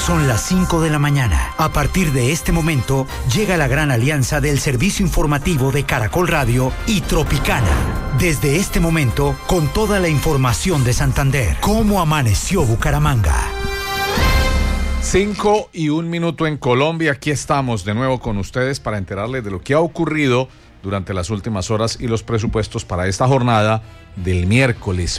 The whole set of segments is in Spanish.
Son las 5 de la mañana. A partir de este momento, llega la gran alianza del servicio informativo de Caracol Radio y Tropicana. Desde este momento, con toda la información de Santander. ¿Cómo amaneció Bucaramanga? 5:01 en Colombia. Aquí estamos de nuevo con ustedes para enterarles de lo que ha ocurrido durante las últimas horas y los presupuestos para esta jornada del miércoles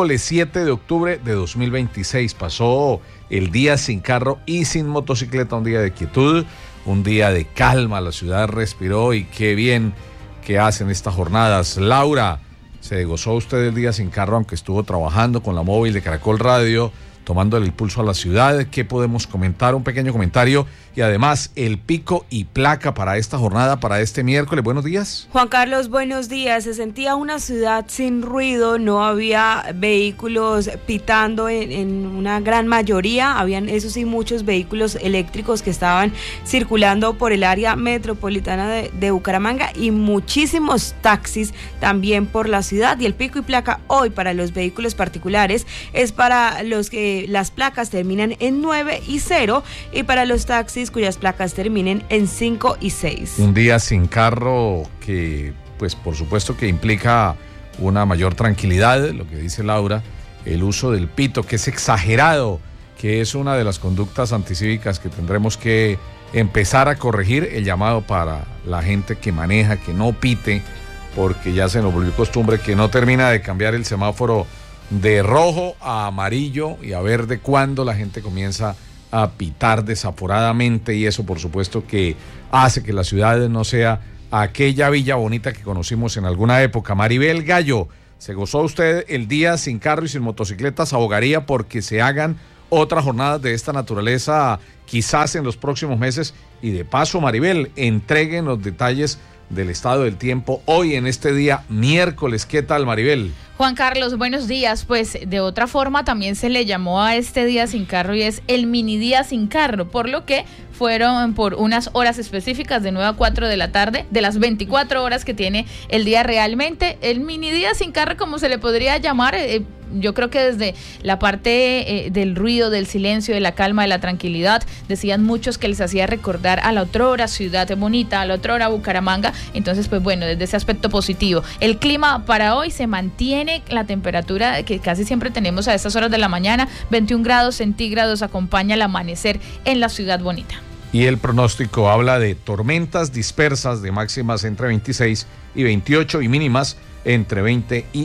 7 de octubre de 2026. Pasó el día sin carro y sin motocicleta, un día de quietud, un día de calma. La ciudad respiró y qué bien que hacen estas jornadas. Laura, ¿se gozó usted el día sin carro, aunque estuvo trabajando con la móvil de Caracol Radio, tomándole el pulso a la ciudad? ¿Qué podemos comentar? Un pequeño comentario y además el pico y placa para esta jornada, para este miércoles. Buenos días. Juan Carlos, buenos días. Se sentía una ciudad sin ruido, no había vehículos pitando en una gran mayoría. Habían, eso sí, muchos vehículos eléctricos que estaban circulando por el área metropolitana de Bucaramanga y muchísimos taxis también por la ciudad. Y el pico y placa hoy para los vehículos particulares es para los que las placas terminan en 9 y 0 y para los taxis cuyas placas terminen en 5 y 6. Un día sin carro que, pues por supuesto que implica una mayor tranquilidad, lo que dice Laura, el uso del pito, que es exagerado, que es una de las conductas anticívicas que tendremos que empezar a corregir. El llamado para la gente que maneja, que no pite, porque ya se nos volvió costumbre que no termina de cambiar el semáforo de rojo a amarillo y a verde cuando la gente comienza a pitar desaforadamente, y eso por supuesto que hace que la ciudad no sea aquella villa bonita que conocimos en alguna época. Maribel Gallo, ¿se gozó usted el día sin carro y sin motocicletas? ¿Abogaría porque se hagan otras jornadas de esta naturaleza quizás en los próximos meses? Y de paso, Maribel, entreguen los detalles del estado del tiempo hoy en este día miércoles. ¿Qué tal, Maribel? Juan Carlos, buenos días. Pues de otra forma también se le llamó a este día sin carro y es el mini día sin carro, por lo que fueron por unas horas específicas de 9 a 4 de la tarde, de las 24 horas que tiene el día realmente, el mini día sin carro, como se le podría llamar. Yo creo que desde la parte del ruido, del silencio, de la calma, de la tranquilidad, decían muchos que les hacía recordar a la otrora ciudad bonita, a la otrora Bucaramanga. Entonces, pues bueno, desde ese aspecto positivo. El clima para hoy se mantiene, la temperatura que casi siempre tenemos a estas horas de la mañana, 21 grados centígrados, acompaña el amanecer en la ciudad bonita. Y el pronóstico habla de tormentas dispersas de máximas entre 26 y 28 y mínimas entre 20 y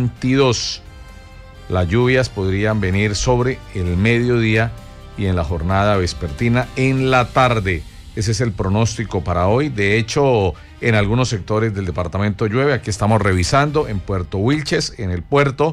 22. Las lluvias podrían venir sobre el mediodía y en la jornada vespertina en la tarde. Ese es el pronóstico para hoy. De hecho, en algunos sectores del departamento llueve. Aquí estamos revisando en Puerto Wilches, en el puerto,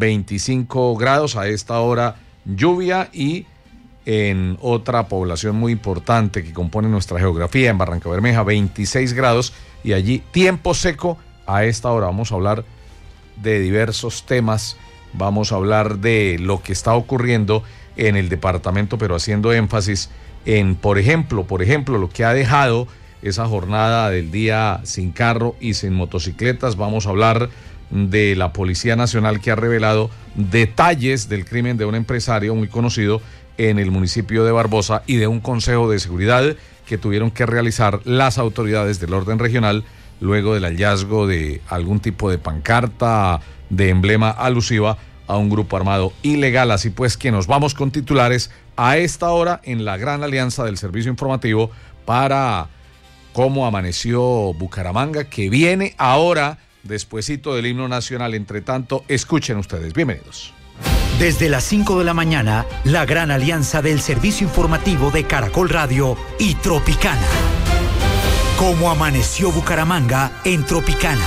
25 grados a esta hora lluvia, y en otra población muy importante que compone nuestra geografía, en Barrancabermeja, 26 grados y allí tiempo seco a esta hora. Vamos a hablar de diversos temas. Vamos a hablar de lo que está ocurriendo en el departamento, pero haciendo énfasis en, por ejemplo, lo que ha dejado esa jornada del día sin carro y sin motocicletas. Vamos a hablar de la Policía Nacional, que ha revelado detalles del crimen de un empresario muy conocido en el municipio de Barbosa y de un consejo de seguridad que tuvieron que realizar las autoridades del orden regional luego del hallazgo de algún tipo de pancarta, de emblema alusiva a un grupo armado ilegal. Así pues que nos vamos con titulares a esta hora en la gran alianza del servicio informativo para cómo amaneció Bucaramanga, que viene ahora despuesito del himno nacional. Entre tanto, escuchen ustedes. Bienvenidos. Desde las 5 de la mañana, la gran alianza del servicio informativo de Caracol Radio y Tropicana. ¿Cómo amaneció Bucaramanga en Tropicana?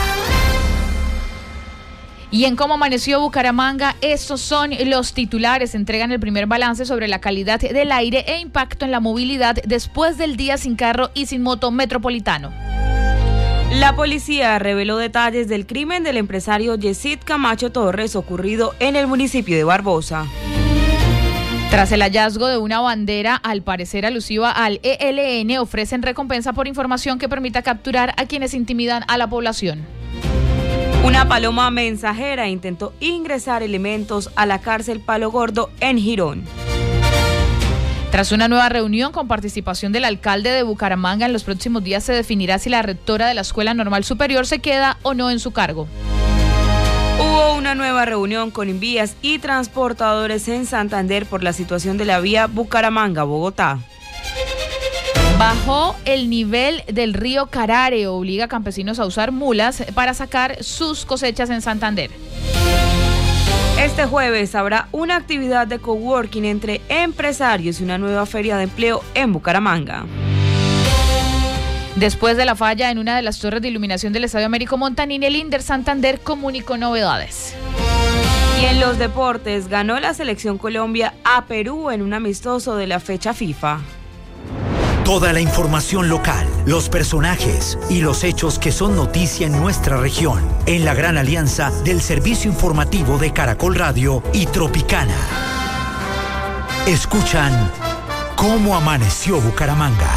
Y en cómo amaneció Bucaramanga, estos son los titulares. Entregan el primer balance sobre la calidad del aire e impacto en la movilidad después del día sin carro y sin moto metropolitano. La policía reveló detalles del crimen del empresario Yesid Camacho Torres ocurrido en el municipio de Barbosa. Tras el hallazgo de una bandera, al parecer alusiva al ELN, ofrecen recompensa por información que permita capturar a quienes intimidan a la población. Una paloma mensajera intentó ingresar elementos a la cárcel Palo Gordo en Girón. Tras una nueva reunión con participación del alcalde de Bucaramanga, en los próximos días se definirá si la rectora de la Escuela Normal Superior se queda o no en su cargo. Hubo una nueva reunión con Invías y transportadores en Santander por la situación de la vía Bucaramanga-Bogotá. Bajó el nivel del río Carare, obliga a campesinos a usar mulas para sacar sus cosechas en Santander. Este jueves habrá una actividad de coworking entre empresarios y una nueva feria de empleo en Bucaramanga. Después de la falla en una de las torres de iluminación del Estadio Américo Montanín, el Inder Santander comunicó novedades. Y en los deportes, ganó la selección Colombia a Perú en un amistoso de la fecha FIFA. Toda la información local, los personajes y los hechos que son noticia en nuestra región, en la gran alianza del servicio informativo de Caracol Radio y Tropicana. Escuchan Cómo Amaneció Bucaramanga.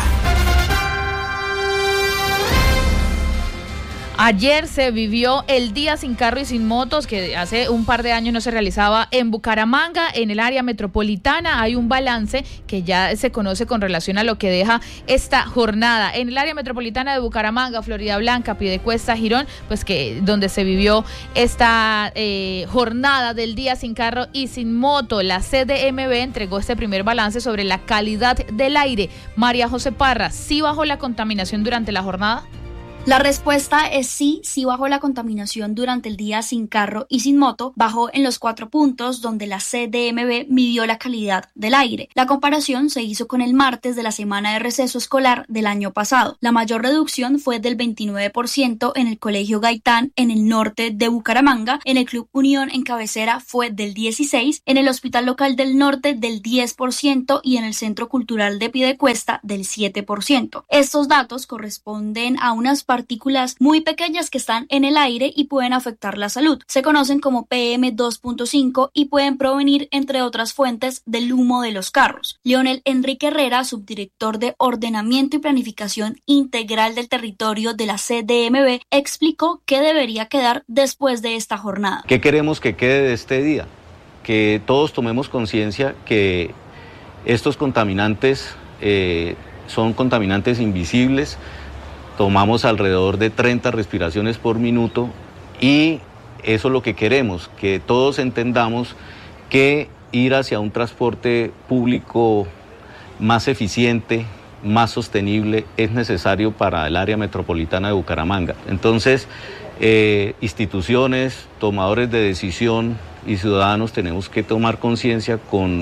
Ayer se vivió el Día Sin Carro y Sin Motos, que hace un par de años no se realizaba en Bucaramanga, en el área metropolitana. Hay un balance que ya se conoce con relación a lo que deja esta jornada. En el área metropolitana de Bucaramanga, Florida Blanca, Piedecuesta, Girón, pues que donde se vivió esta jornada del Día Sin Carro y Sin Moto. La CDMB entregó este primer balance sobre la calidad del aire. María José Parra, ¿sí bajó la contaminación durante la jornada? La respuesta es sí bajó la contaminación durante el Día Sin Carro y Sin Moto, bajó en los 4 puntos donde la CDMB midió la calidad del aire. La comparación se hizo con el martes de la semana de receso escolar del año pasado. La mayor reducción fue del 29% en el Colegio Gaitán en el norte de Bucaramanga, en el Club Unión en Cabecera fue del 16%, en el Hospital Local del Norte del 10% y en el Centro Cultural de Piedecuesta del 7%. Estos datos corresponden a unas partículas muy pequeñas que están en el aire y pueden afectar la salud. Se conocen como PM2.5 y pueden provenir, entre otras fuentes, del humo de los carros. Leonel Enrique Herrera, subdirector de Ordenamiento y Planificación Integral del Territorio de la CDMB, explicó qué debería quedar después de esta jornada. ¿Qué queremos que quede de este día? Que todos tomemos conciencia que estos contaminantes son contaminantes invisibles. Tomamos alrededor de 30 respiraciones por minuto y eso es lo que queremos, que todos entendamos que ir hacia un transporte público más eficiente, más sostenible, es necesario para el área metropolitana de Bucaramanga. Entonces, instituciones, tomadores de decisión y ciudadanos tenemos que tomar conciencia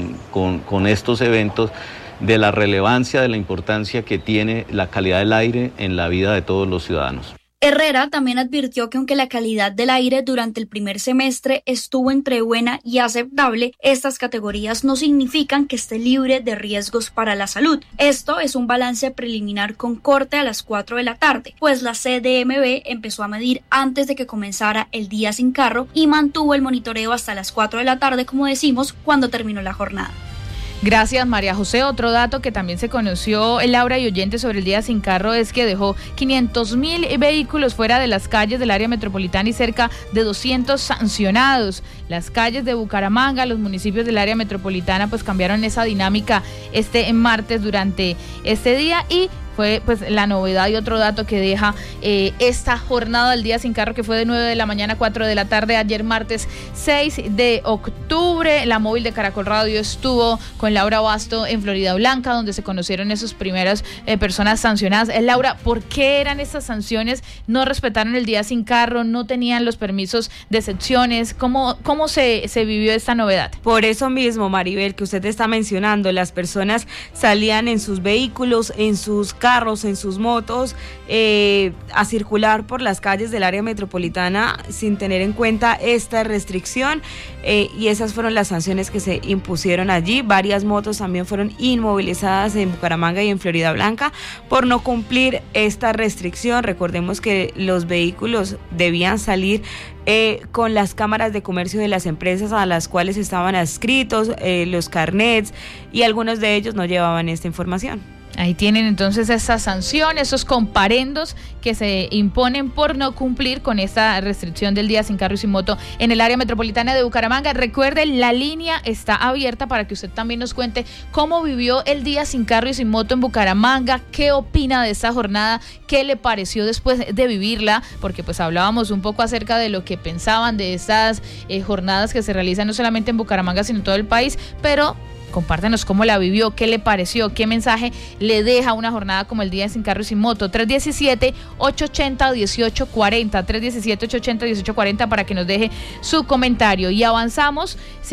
con estos eventos de la relevancia, de la importancia que tiene la calidad del aire en la vida de todos los ciudadanos. Herrera también advirtió que aunque la calidad del aire durante el primer semestre estuvo entre buena y aceptable, estas categorías no significan que esté libre de riesgos para la salud. Esto es un balance preliminar con corte a las 4 de la tarde, pues la CDMB empezó a medir antes de que comenzara el Día Sin Carro y mantuvo el monitoreo hasta las 4 de la tarde, como decimos, cuando terminó la jornada. Gracias, María José. Otro dato que también se conoció, Laura y oyentes, sobre el Día Sin Carro es que dejó 500.000 vehículos fuera de las calles del área metropolitana y cerca de 200 sancionados. Las calles de Bucaramanga, los municipios del área metropolitana, pues cambiaron esa dinámica este martes durante este día y fue pues la novedad y otro dato que deja esta jornada del Día Sin Carro, que fue de 9 de la mañana a 4 de la tarde, ayer martes 6 de octubre. La móvil de Caracol Radio estuvo con Laura Basto en Florida Blanca, donde se conocieron esas primeras personas sancionadas. Laura, ¿por qué eran estas sanciones? ¿No respetaron el Día Sin Carro? ¿No tenían los permisos de secciones? ¿Cómo se vivió esta novedad? Por eso mismo, Maribel, que usted está mencionando, las personas salían en sus vehículos, en sus carros, en sus motos, a circular por las calles del área metropolitana sin tener en cuenta esta restricción, y esas fueron las sanciones que se impusieron allí. Varias motos también fueron inmovilizadas en Bucaramanga y en Florida Blanca por no cumplir esta restricción. Recordemos que los vehículos debían salir con las cámaras de comercio de las empresas a las cuales estaban adscritos, los carnets, y algunos de ellos no llevaban esta información. Ahí tienen entonces esas sanciones, esos comparendos que se imponen por no cumplir con esta restricción del día sin carro y sin moto en el área metropolitana de Bucaramanga. Recuerde, la línea está abierta para que usted también nos cuente cómo vivió el día sin carro y sin moto en Bucaramanga, qué opina de esta jornada, qué le pareció después de vivirla, porque pues hablábamos un poco acerca de lo que pensaban de estas jornadas que se realizan no solamente en Bucaramanga sino en todo el país, pero compártanos cómo la vivió, qué le pareció, qué mensaje le deja una jornada como el día sin carro y sin moto. 317-880-1840, 317-880-1840 para que nos deje su comentario. Y avanzamos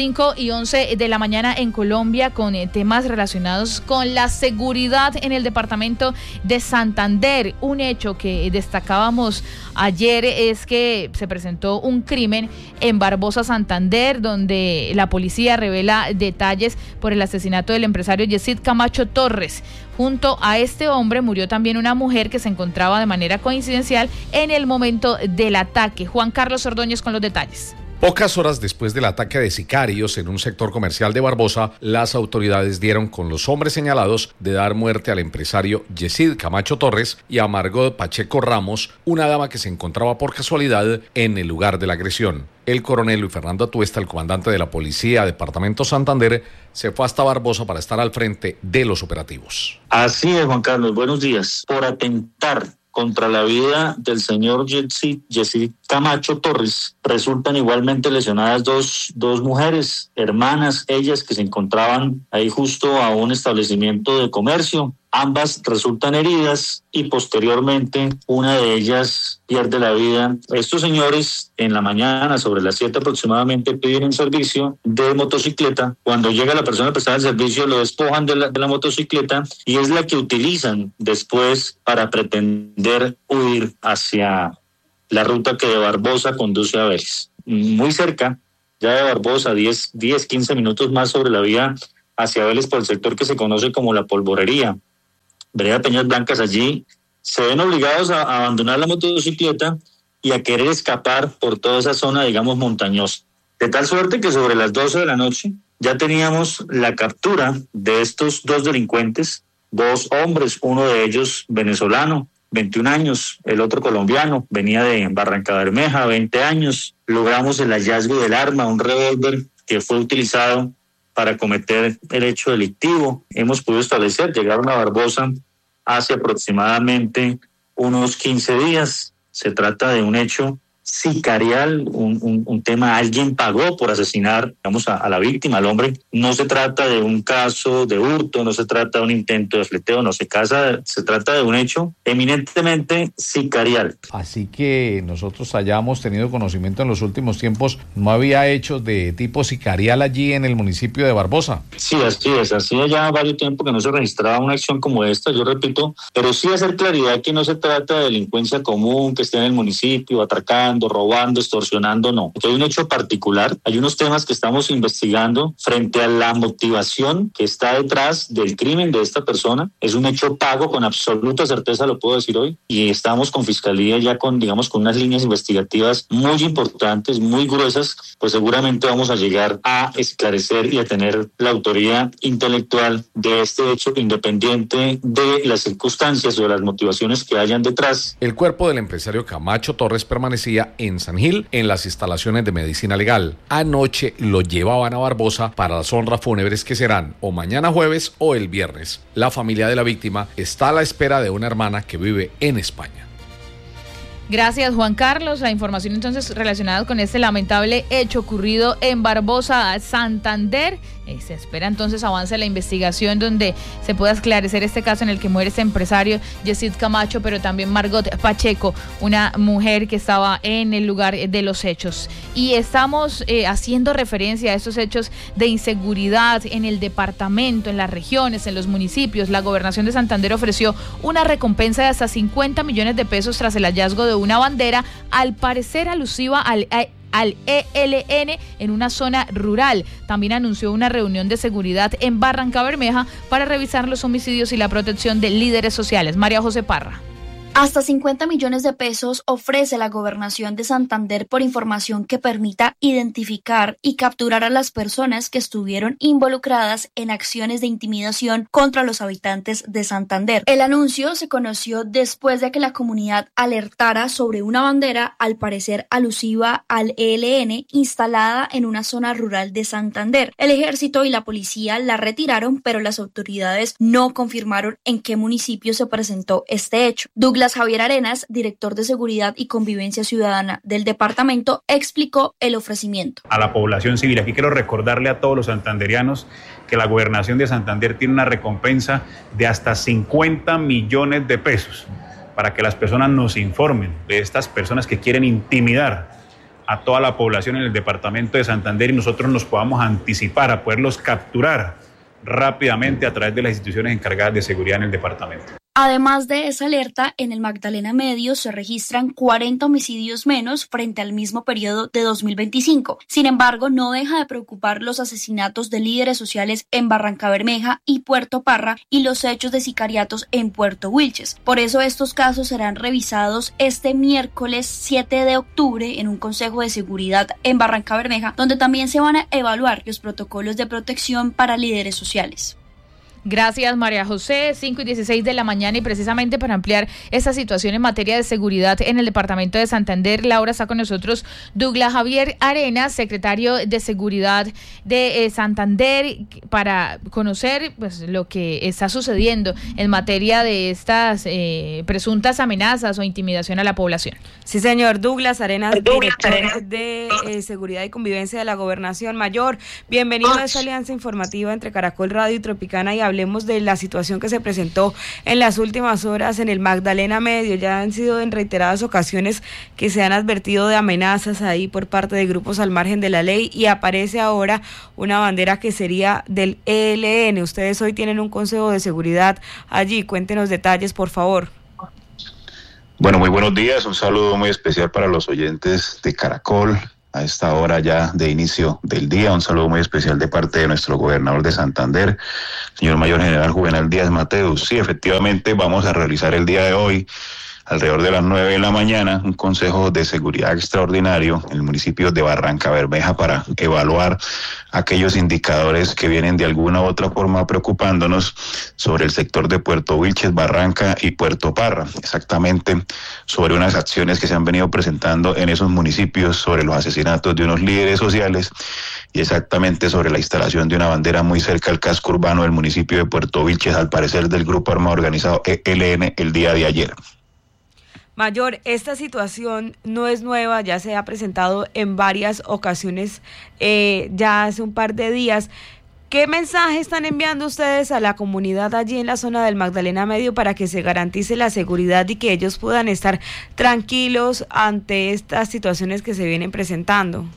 5:11 de la mañana en Colombia con temas relacionados con la seguridad en el departamento de Santander. Un hecho que destacábamos ayer es que se presentó un crimen en Barbosa, Santander, donde la policía revela detalles por el asesinato del empresario Yesid Camacho Torres. Junto a este hombre murió también una mujer que se encontraba de manera coincidencial en el momento del ataque. Juan Carlos Ordóñez con los detalles. Pocas horas después del ataque de sicarios en un sector comercial de Barbosa, las autoridades dieron con los hombres señalados de dar muerte al empresario Yesid Camacho Torres y a Margot Pacheco Ramos, una dama que se encontraba por casualidad en el lugar de la agresión. El coronel Luis Fernando Atuesta, el comandante de la Policía Departamento Santander, se fue hasta Barbosa para estar al frente de los operativos. Así es, Juan Carlos, buenos días. Por atentar contra la vida del señor Yesid Camacho Torres, resultan igualmente lesionadas dos mujeres, hermanas, ellas que se encontraban ahí justo a un establecimiento de comercio. Ambas resultan heridas y posteriormente una de ellas pierde la vida. Estos señores en la mañana, sobre las 7 aproximadamente, piden un servicio de motocicleta. Cuando llega la persona a prestar el servicio, lo despojan de la motocicleta y es la que utilizan después para pretender huir hacia la ruta que de Barbosa conduce a Vélez. Muy cerca, ya de Barbosa, 10-15 minutos más sobre la vía hacia Vélez por el sector que se conoce como La Polvorería, vereda Peñas Blancas. Allí se ven obligados a abandonar la motocicleta y a querer escapar por toda esa zona, digamos, montañosa. De tal suerte que sobre las 12 de la noche ya teníamos la captura de estos dos delincuentes, dos hombres, uno de ellos venezolano, 21 años, el otro colombiano, venía de Barrancabermeja, 20 años. Logramos el hallazgo del arma, un revólver que fue utilizado para cometer el hecho delictivo. Hemos podido establecer, llegaron a Barbosa hace aproximadamente unos 15 días. Se trata de un hecho sicarial, un tema, alguien pagó por asesinar, digamos, a la víctima, al hombre. No se trata de un caso de hurto, no se trata de un intento de fleteo, se trata de un hecho eminentemente sicarial. Así que nosotros hayamos tenido conocimiento en los últimos tiempos, ¿no había hechos de tipo sicarial allí en el municipio de Barbosa? Sí, así es, hacía ya varios tiempos que no se registraba una acción como esta, yo repito, pero sí hacer claridad que no se trata de delincuencia común que esté en el municipio atracando, robando, extorsionando, no. Aquí hay un hecho particular, hay unos temas que estamos investigando frente a la motivación que está detrás del crimen de esta persona. Es un hecho pago, con absoluta certeza lo puedo decir hoy, y estamos con Fiscalía ya con unas líneas investigativas muy importantes, muy gruesas, pues seguramente vamos a llegar a esclarecer y a tener la autoría intelectual de este hecho, independiente de las circunstancias o de las motivaciones que hayan detrás. El cuerpo del empresario Camacho Torres permanecía en San Gil, en las instalaciones de medicina legal. Anoche lo llevaban a Barbosa para las honras fúnebres que serán o mañana jueves o el viernes. La familia de la víctima está a la espera de una hermana que vive en España. Gracias, Juan Carlos. La información entonces relacionada con este lamentable hecho ocurrido en Barbosa, Santander. Se espera entonces avance la investigación donde se pueda esclarecer este caso en el que muere este empresario Yesid Camacho, pero también Margot Pacheco, una mujer que estaba en el lugar de los hechos. Y estamos haciendo referencia a estos hechos de inseguridad en el departamento, en las regiones, en los municipios. La Gobernación de Santander ofreció una recompensa de hasta 50 millones de pesos tras el hallazgo de una bandera, al parecer alusiva al ELN en una zona rural. También anunció una reunión de seguridad en Barrancabermeja para revisar los homicidios y la protección de líderes sociales. María José Parra. Hasta 50 millones de pesos ofrece la Gobernación de Santander por información que permita identificar y capturar a las personas que estuvieron involucradas en acciones de intimidación contra los habitantes de Santander. El anuncio se conoció después de que la comunidad alertara sobre una bandera, al parecer alusiva al ELN, instalada en una zona rural de Santander. El ejército y la policía la retiraron, pero las autoridades no confirmaron en qué municipio se presentó este hecho. Douglas Javier Arenas, director de Seguridad y Convivencia Ciudadana del departamento, explicó el ofrecimiento. A la población civil, aquí quiero recordarle a todos los santanderianos que la Gobernación de Santander tiene una recompensa de hasta 50 millones de pesos para que las personas nos informen de estas personas que quieren intimidar a toda la población en el departamento de Santander y nosotros nos podamos anticipar a poderlos capturar rápidamente a través de las instituciones encargadas de seguridad en el departamento. Además de esa alerta, en el Magdalena Medio se registran 40 homicidios menos frente al mismo periodo de 2025. Sin embargo, no deja de preocupar los asesinatos de líderes sociales en Barrancabermeja y Puerto Parra y los hechos de sicariatos en Puerto Wilches. Por eso estos casos serán revisados este miércoles 7 de octubre en un consejo de seguridad en Barrancabermeja, donde también se van a evaluar los protocolos de protección para líderes sociales. Gracias, María José. 5:16 de la mañana, y precisamente para ampliar esta situación en materia de seguridad en el departamento de Santander, Laura, está con nosotros Douglas Javier Arenas, secretario de Seguridad de Santander, para conocer pues lo que está sucediendo en materia de estas presuntas amenazas o intimidación a la población. Sí, señor. Douglas Arenas, director de Seguridad y Convivencia de la Gobernación Mayor. Bienvenido a esta alianza informativa entre Caracol Radio y Tropicana, y hablemos de la situación que se presentó en las últimas horas en el Magdalena Medio. Ya han sido en reiteradas ocasiones que se han advertido de amenazas ahí por parte de grupos al margen de la ley, y aparece ahora una bandera que sería del ELN. Ustedes hoy tienen un consejo de seguridad allí. Cuéntenos detalles, por favor. Bueno, muy buenos días. Un saludo muy especial para los oyentes de Caracol a esta hora ya de inicio del día. Un saludo muy especial de parte de nuestro gobernador de Santander, señor Mayor General Juvenal Díaz Mateus. Sí, efectivamente, vamos a realizar el día de hoy, alrededor de las 9 de la mañana, un consejo de seguridad extraordinario en el municipio de Barrancabermeja para evaluar aquellos indicadores que vienen de alguna u otra forma preocupándonos sobre el sector de Puerto Wilches, Barranca y Puerto Parra, exactamente sobre unas acciones que se han venido presentando en esos municipios, sobre los asesinatos de unos líderes sociales y exactamente sobre la instalación de una bandera muy cerca al casco urbano del municipio de Puerto Wilches, al parecer del grupo armado organizado ELN, el día de ayer. Mayor, esta situación no es nueva, ya se ha presentado en varias ocasiones, ya hace un par de días. ¿Qué mensaje están enviando ustedes a la comunidad allí en la zona del Magdalena Medio para que se garantice la seguridad y que ellos puedan estar tranquilos ante estas situaciones que se vienen presentando?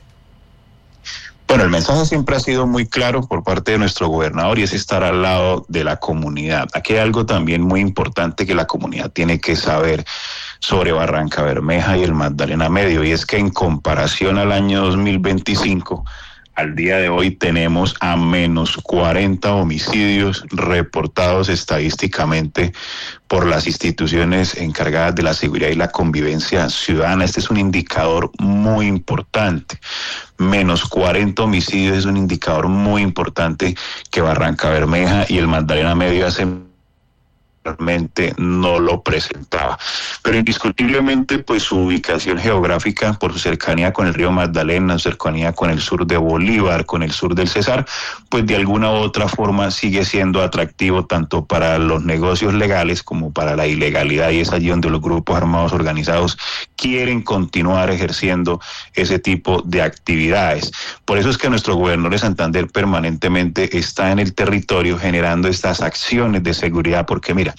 Bueno, el mensaje siempre ha sido muy claro por parte de nuestro gobernador, y es estar al lado de la comunidad. Aquí hay algo también muy importante que la comunidad tiene que saber sobre Barrancabermeja y el Magdalena Medio, y es que en comparación al año 2025, al día de hoy tenemos a menos 40 homicidios reportados estadísticamente por las instituciones encargadas de la seguridad y la convivencia ciudadana. Este es un indicador muy importante. Menos 40 homicidios es un indicador muy importante que Barrancabermeja y el Magdalena Medio hacen realmente no lo presentaba, pero indiscutiblemente pues su ubicación geográfica, por su cercanía con el río Magdalena, su cercanía con el sur de Bolívar, con el sur del Cesar, pues de alguna u otra forma sigue siendo atractivo tanto para los negocios legales como para la ilegalidad, y es allí donde los grupos armados organizados quieren continuar ejerciendo ese tipo de actividades. Por eso es que nuestro gobernador de Santander permanentemente está en el territorio generando estas acciones de seguridad, porque mira,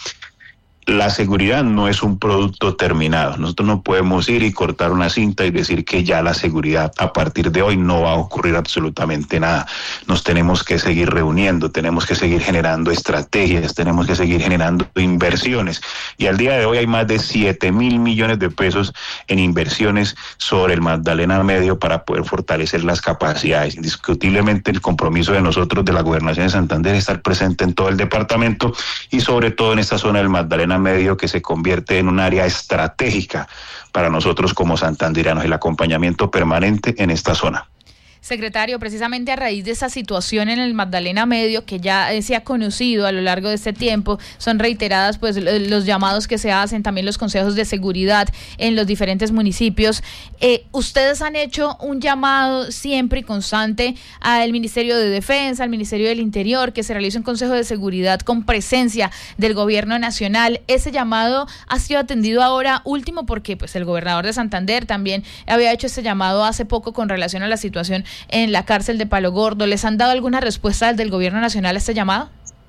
la seguridad no es un producto terminado. Nosotros no podemos ir y cortar una cinta y decir que ya la seguridad a partir de hoy no va a ocurrir absolutamente nada. Nos tenemos que seguir reuniendo, tenemos que seguir generando estrategias, tenemos que seguir generando inversiones. Y al día de hoy hay más de 7.000 millones de pesos en inversiones sobre el Magdalena Medio para poder fortalecer las capacidades. Indiscutiblemente el compromiso de nosotros de la Gobernación de Santander es estar presente en todo el departamento y sobre todo en esta zona del Magdalena Medio, que se convierte en un área estratégica para nosotros como santanderianos, el acompañamiento permanente en esta zona. Secretario, precisamente a raíz de esa situación en el Magdalena Medio, que ya se ha conocido a lo largo de este tiempo, son reiteradas pues los llamados que se hacen, también los consejos de seguridad en los diferentes municipios. Ustedes han hecho un llamado siempre y constante al Ministerio de Defensa, al Ministerio del Interior, que se realice un consejo de seguridad con presencia del gobierno nacional. Ese llamado ha sido atendido ahora último porque pues el gobernador de Santander también había hecho ese llamado hace poco con relación a la situación en la cárcel de Palo Gordo. ¿Les han dado alguna respuesta del gobierno nacional a este llamado?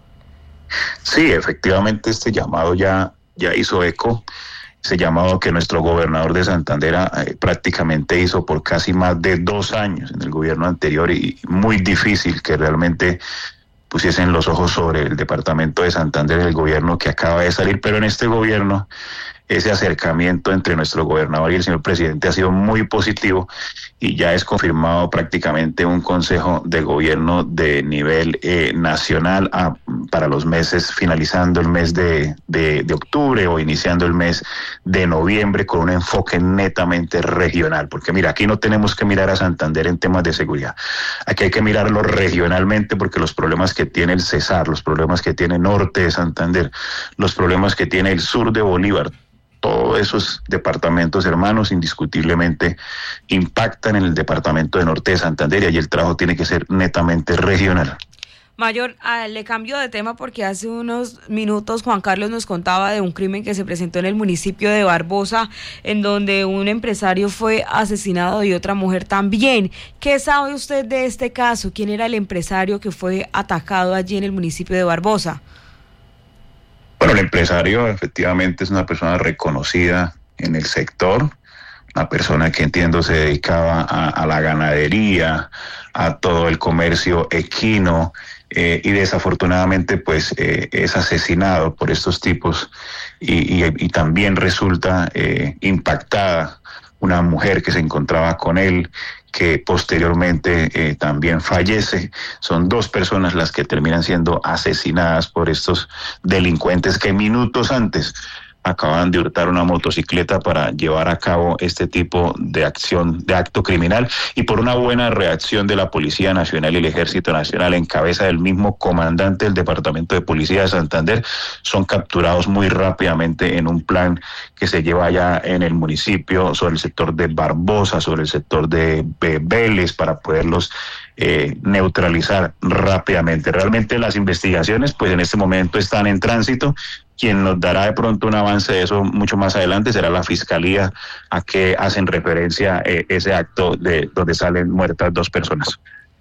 Sí, efectivamente este llamado ya hizo eco, ese llamado que nuestro gobernador de Santander prácticamente hizo por casi más de 2 años en el gobierno anterior, y muy difícil que realmente pusiesen los ojos sobre el departamento de Santander, el gobierno que acaba de salir, pero en este gobierno ese acercamiento entre nuestro gobernador y el señor presidente ha sido muy positivo, y ya es confirmado prácticamente un consejo de gobierno de nivel nacional para los meses, finalizando el mes de octubre o iniciando el mes de noviembre, con un enfoque netamente regional, porque mira, aquí no tenemos que mirar a Santander en temas de seguridad, aquí hay que mirarlo regionalmente, porque los problemas que tiene el Cesar, los problemas que tiene norte de Santander, los problemas que tiene el sur de Bolívar, todos esos departamentos hermanos indiscutiblemente impactan en el departamento de norte de Santander, y allí el trabajo tiene que ser netamente regional. Mayor, le cambio de tema porque hace unos minutos Juan Carlos nos contaba de un crimen que se presentó en el municipio de Barbosa, en donde un empresario fue asesinado y otra mujer también. ¿Qué sabe usted de este caso? ¿Quién era el empresario que fue atacado allí en el municipio de Barbosa? Bueno, el empresario efectivamente es una persona reconocida en el sector, una persona que entiendo se dedicaba a la ganadería, a todo el comercio equino, y desafortunadamente pues es asesinado por estos tipos, y también resulta impactada una mujer que se encontraba con él, que posteriormente también fallece. Son 2 personas las que terminan siendo asesinadas por estos delincuentes que minutos antes acaban de hurtar una motocicleta para llevar a cabo este tipo de acción, de acto criminal, y por una buena reacción de la Policía Nacional y el Ejército Nacional, en cabeza del mismo comandante del Departamento de Policía de Santander, son capturados muy rápidamente en un plan que se lleva allá en el municipio, sobre el sector de Barbosa, sobre el sector de Vélez, para poderlos neutralizar rápidamente. Realmente las investigaciones pues en este momento están en tránsito. Quien nos dará de pronto un avance de eso mucho más adelante será la Fiscalía, a que hacen referencia ese acto donde salen muertas 2 personas.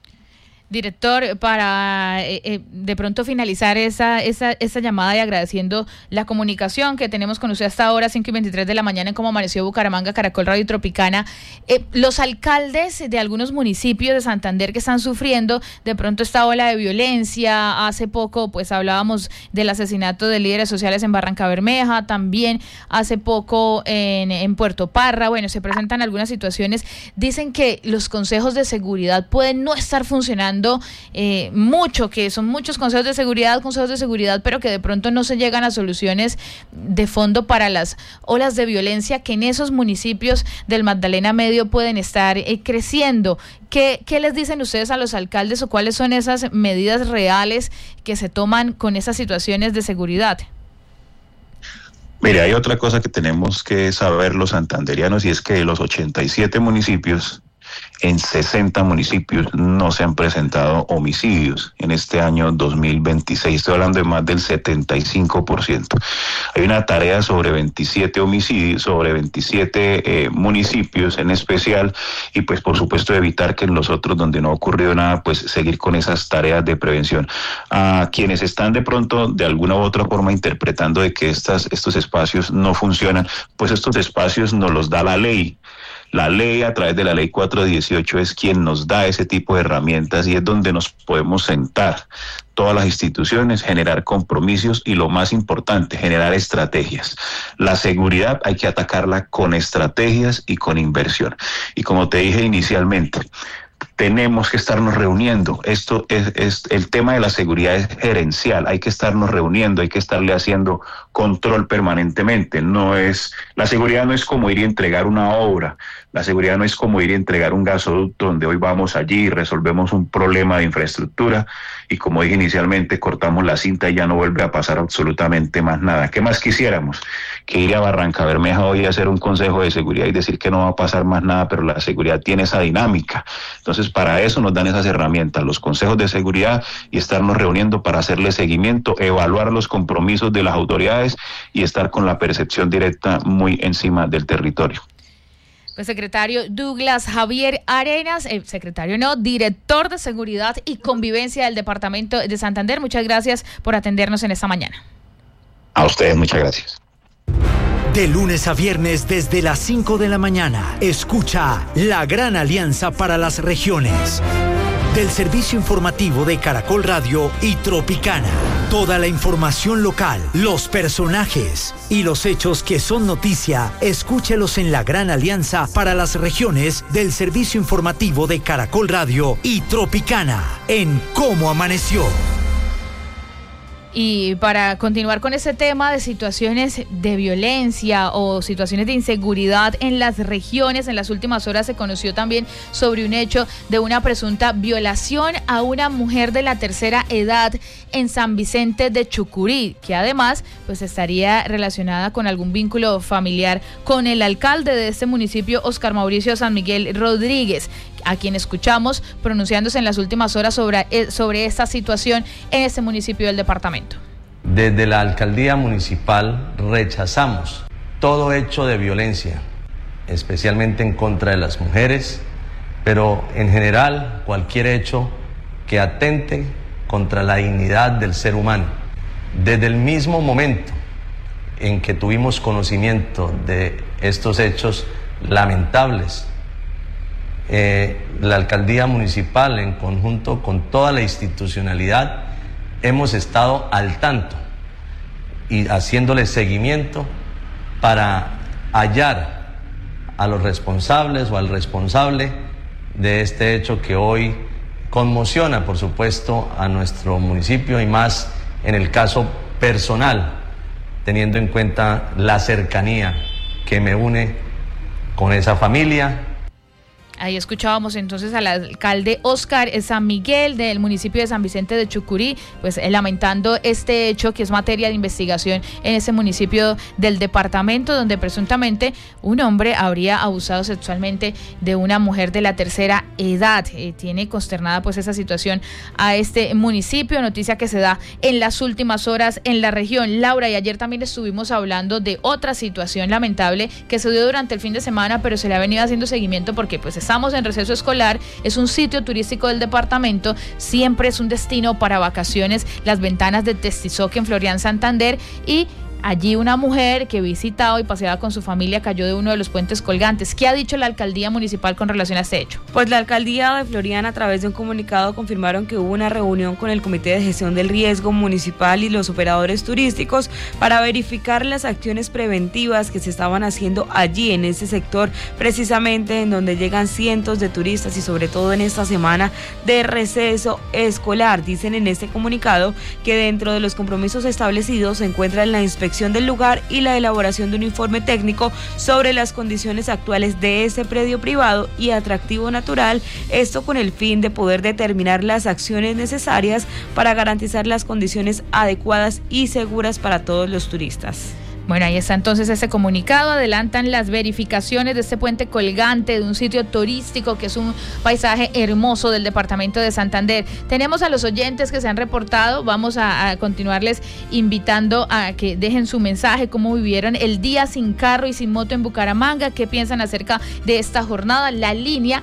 Director, para de pronto finalizar esa llamada y agradeciendo la comunicación que tenemos con usted hasta ahora, 5:23 de la mañana en Cómo Amaneció Bucaramanga, Caracol Radio Tropicana, los alcaldes de algunos municipios de Santander que están sufriendo de pronto esta ola de violencia. Hace poco pues hablábamos del asesinato de líderes sociales en Barrancabermeja, también hace poco en Puerto Parra. Bueno, se presentan algunas situaciones. Dicen que los consejos de seguridad pueden no estar funcionando mucho, que son muchos consejos de seguridad, pero que de pronto no se llegan a soluciones de fondo para las olas de violencia que en esos municipios del Magdalena Medio pueden estar creciendo. ¿Qué les dicen ustedes a los alcaldes, o cuáles son esas medidas reales que se toman con esas situaciones de seguridad? Mire, hay otra cosa que tenemos que saber los santanderianos, y es que de los 87 municipios, en 60 municipios no se han presentado homicidios en este año 2026. Estoy hablando de más del 75%. Hay una tarea sobre 27 homicidios, sobre 27 municipios en especial, y pues por supuesto evitar que en los otros donde no ha ocurrido nada, pues seguir con esas tareas de prevención. A quienes están de pronto de alguna u otra forma interpretando de que estos espacios no funcionan, pues estos espacios nos los da la ley. La ley, a través de la ley 418, es quien nos da ese tipo de herramientas, y es donde nos podemos sentar todas las instituciones, generar compromisos y, lo más importante, generar estrategias. La seguridad hay que atacarla con estrategias y con inversión. Y como te dije inicialmente, tenemos que estarnos reuniendo. Esto es el tema de la seguridad es gerencial, hay que estarnos reuniendo, hay que estarle haciendo control permanentemente. La seguridad no es como ir y entregar una obra, la seguridad no es como ir y entregar un gasoducto donde hoy vamos allí y resolvemos un problema de infraestructura y, como dije inicialmente, cortamos la cinta y ya no vuelve a pasar absolutamente más nada. ¿Qué más quisiéramos? Que ir a Barranca Bermeja hoy a hacer un consejo de seguridad y decir que no va a pasar más nada, pero la seguridad tiene esa dinámica. Entonces, para eso nos dan esas herramientas, los consejos de seguridad, y estarnos reuniendo para hacerle seguimiento, evaluar los compromisos de las autoridades y estar con la percepción directa muy encima del territorio. Pues secretario Douglas Javier Arenas, director de Seguridad y Convivencia del Departamento de Santander, muchas gracias por atendernos en esta mañana. A ustedes, muchas gracias. De lunes a viernes desde las 5 de la mañana, escucha La Gran Alianza para las Regiones. Del servicio informativo de Caracol Radio y Tropicana. Toda la información local, los personajes y los hechos que son noticia, escúchelos en La Gran Alianza para las Regiones del servicio informativo de Caracol Radio y Tropicana en Cómo Amaneció. Y para continuar con ese tema de situaciones de violencia o situaciones de inseguridad en las regiones, en las últimas horas se conoció también sobre un hecho de una presunta violación a una mujer de la tercera edad en San Vicente de Chucurí, que además pues estaría relacionada con algún vínculo familiar con el alcalde de este municipio, Oscar Mauricio San Miguel Rodríguez, a quien escuchamos pronunciándose en las últimas horas sobre esta situación en este municipio del departamento. Desde la alcaldía municipal rechazamos todo hecho de violencia, especialmente en contra de las mujeres, pero en general cualquier hecho que atente contra la dignidad del ser humano. Desde el mismo momento en que tuvimos conocimiento de estos hechos lamentables, la alcaldía municipal, en conjunto con toda la institucionalidad, hemos estado al tanto y haciéndole seguimiento para hallar a los responsables o al responsable de este hecho que hoy conmociona, por supuesto, a nuestro municipio, y más en el caso personal, teniendo en cuenta la cercanía que me une con esa familia. Ahí escuchábamos entonces al alcalde Oscar San Miguel del municipio de San Vicente de Chucurí, pues lamentando este hecho que es materia de investigación en ese municipio del departamento, donde presuntamente un hombre habría abusado sexualmente de una mujer de la tercera edad. Tiene consternada pues esa situación a este municipio, noticia que se da en las últimas horas en la región. Laura, y ayer también estuvimos hablando de otra situación lamentable que se dio durante el fin de semana, pero se le ha venido haciendo seguimiento porque pues estamos en receso escolar, es un sitio turístico del departamento, siempre es un destino para vacaciones, las Ventanas de Testizoque en Florian, Santander, y allí una mujer que visitaba y paseaba con su familia cayó de uno de los puentes colgantes. ¿Qué ha dicho la alcaldía municipal con relación a este hecho? Pues la alcaldía de Florian, a través de un comunicado, confirmaron que hubo una reunión con el Comité de Gestión del Riesgo Municipal y los operadores turísticos para verificar las acciones preventivas que se estaban haciendo allí en ese sector, precisamente en donde llegan cientos de turistas y sobre todo en esta semana de receso escolar. Dicen en este comunicado que dentro de los compromisos establecidos se encuentra la inspección del lugar y la elaboración de un informe técnico sobre las condiciones actuales de ese predio privado y atractivo natural, esto con el fin de poder determinar las acciones necesarias para garantizar las condiciones adecuadas y seguras para todos los turistas. Bueno, ahí está entonces ese comunicado, adelantan las verificaciones de este puente colgante de un sitio turístico que es un paisaje hermoso del departamento de Santander. Tenemos a los oyentes que se han reportado, vamos a continuarles invitando a que dejen su mensaje, cómo vivieron el día sin carro y sin moto en Bucaramanga, qué piensan acerca de esta jornada, la línea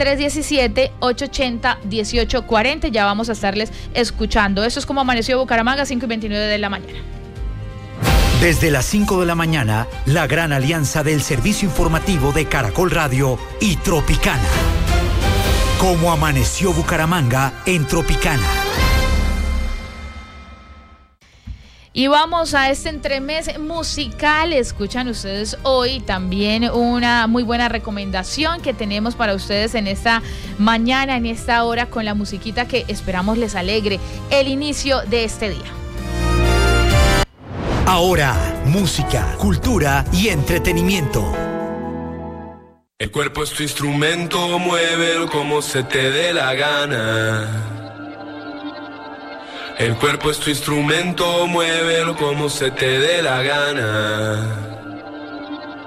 317-880-1840, ya vamos a estarles escuchando. Eso es Cómo Amaneció Bucaramanga, 5:29 de la mañana. Desde las 5 de la mañana, la gran alianza del servicio informativo de Caracol Radio y Tropicana. Cómo Amaneció Bucaramanga en Tropicana. Y vamos a este entremés musical. Escuchan ustedes hoy también una muy buena recomendación que tenemos para ustedes en esta mañana, en esta hora, con la musiquita que esperamos les alegre el inicio de este día. Ahora, música, cultura y entretenimiento. El cuerpo es tu instrumento, muévelo como se te dé la gana. El cuerpo es tu instrumento, muévelo como se te dé la gana.